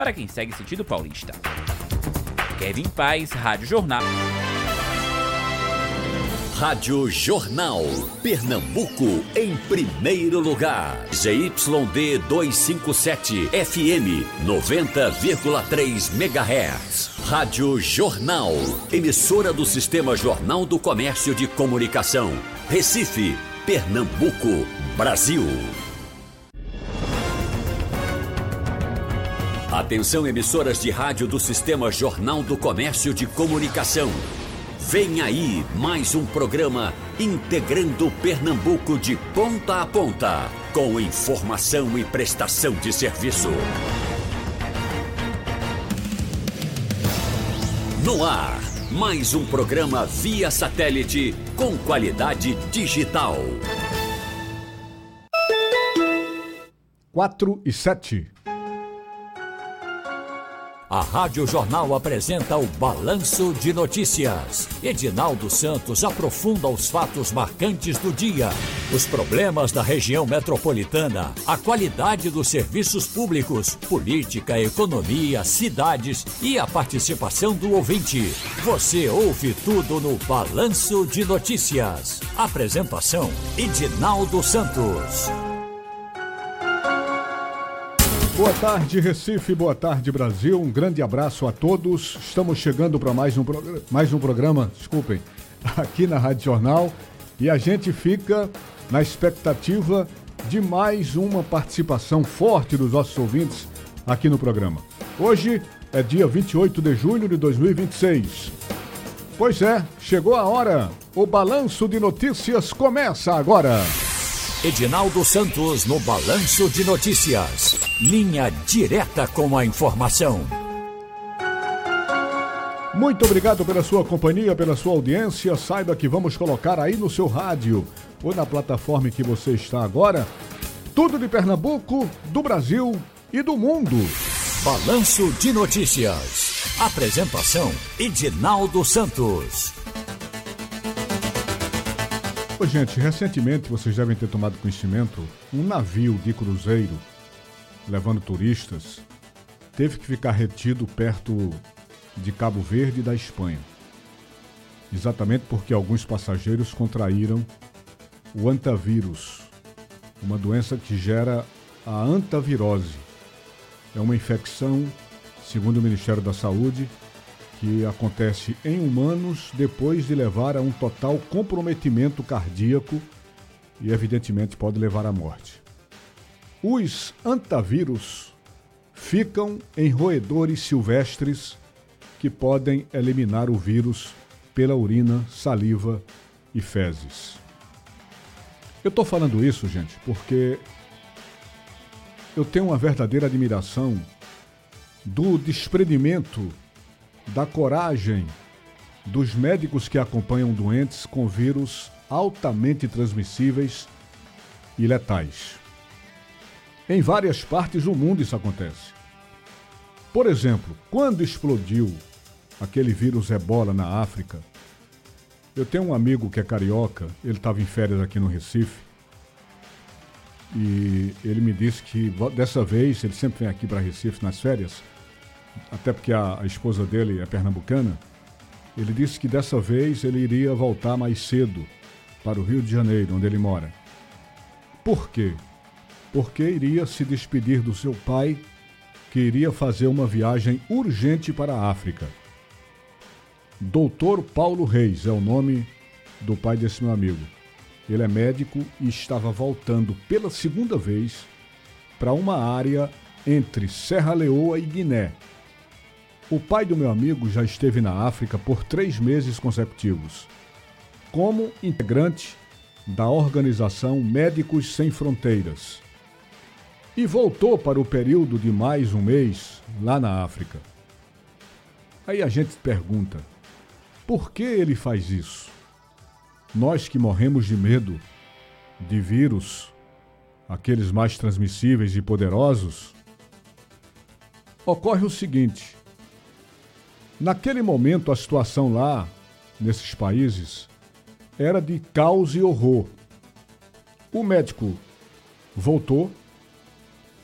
para quem segue sentido paulista. Kevin Paz, Rádio Jornal. Rádio Jornal, Pernambuco em primeiro lugar. ZYD 257, FM 90,3 MHz. Rádio Jornal, emissora do Sistema Jornal do Comércio de Comunicação. Recife, Pernambuco, Brasil. Atenção, emissoras de rádio do Sistema Jornal do Comércio de Comunicação. Vem aí mais um programa integrando Pernambuco de ponta a ponta, com informação e prestação de serviço. No ar, mais um programa via satélite com qualidade digital. 4:07. A Rádio Jornal apresenta o Balanço de Notícias. Edinaldo Santos aprofunda os fatos marcantes do dia, os problemas da região metropolitana, a qualidade dos serviços públicos, política, economia, cidades e a participação do ouvinte. Você ouve tudo no Balanço de Notícias. Apresentação: Edinaldo Santos. Boa tarde, Recife, boa tarde, Brasil. Um grande abraço a todos. Estamos chegando para mais um programa, aqui na Rádio Jornal. E a gente fica na expectativa de mais uma participação forte dos nossos ouvintes aqui no programa. Hoje é dia 28 de julho de 2026. Pois é, chegou a hora. O Balanço de Notícias começa agora. Edinaldo Santos no Balanço de Notícias. Linha direta com a informação. Muito obrigado pela sua companhia, pela sua audiência. Saiba que vamos colocar aí no seu rádio ou na plataforma em que você está agora tudo de Pernambuco, do Brasil e do mundo. Balanço de Notícias. Apresentação: Edinaldo Santos. Ô, gente, recentemente vocês devem ter tomado conhecimento, um navio de cruzeiro levando turistas teve que ficar retido perto de Cabo Verde, da Espanha. Exatamente porque alguns passageiros contraíram o antavírus, uma doença que gera a antavirose. É uma infecção, segundo o Ministério da Saúde, que acontece em humanos depois de levar a um total comprometimento cardíaco e, evidentemente, pode levar à morte. Os antavírus ficam em roedores silvestres que podem eliminar o vírus pela urina, saliva e fezes. Eu estou falando isso, gente, porque eu tenho uma verdadeira admiração do desprendimento, da coragem dos médicos que acompanham doentes com vírus altamente transmissíveis e letais. Em várias partes do mundo isso acontece. Por exemplo, quando explodiu aquele vírus Ebola na África, eu tenho um amigo que é carioca, ele estava em férias aqui no Recife, e ele me disse que dessa vez, ele sempre vem aqui para Recife nas férias, até porque a esposa dele é pernambucana, ele disse que dessa vez ele iria voltar mais cedo para o Rio de Janeiro, onde ele mora. Por quê? Porque iria se despedir do seu pai, que iria fazer uma viagem urgente para a África. Doutor Paulo Reis é o nome do pai desse meu amigo. Ele é médico e estava voltando pela segunda vez para uma área entre Serra Leoa e Guiné. O pai do meu amigo já esteve na África por 3 meses consecutivos, como integrante da organização Médicos Sem Fronteiras, e voltou para o período de mais um mês lá na África. Aí a gente pergunta, por que ele faz isso? Nós que morremos de medo de vírus, aqueles mais transmissíveis e poderosos, ocorre o seguinte: naquele momento a situação lá, nesses países, era de caos e horror. O médico voltou